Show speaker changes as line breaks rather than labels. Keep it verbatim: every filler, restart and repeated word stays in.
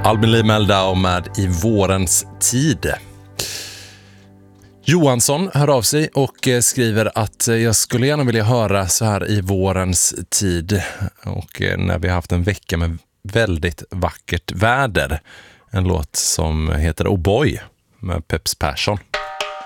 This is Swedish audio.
Albin Lee Meldau med I vårens tid. Johansson hör av sig och skriver att jag skulle gärna vilja höra så här i vårens tid och när vi har haft en vecka med väldigt vackert väder. En låt som heter Oh Boy med Peps Persson.